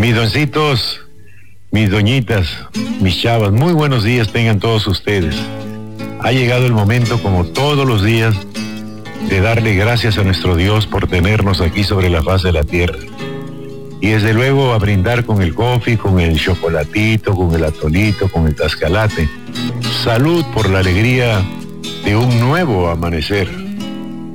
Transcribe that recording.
Mis doncitos, mis doñitas, mis chavas, muy buenos días tengan todos ustedes. Ha llegado el momento, como todos los días, de darle gracias a nuestro Dios por tenernos aquí sobre la faz de la tierra. Y desde luego a brindar con el coffee, con el chocolatito, con el atolito, con el tascalate. Salud por la alegría de un nuevo amanecer.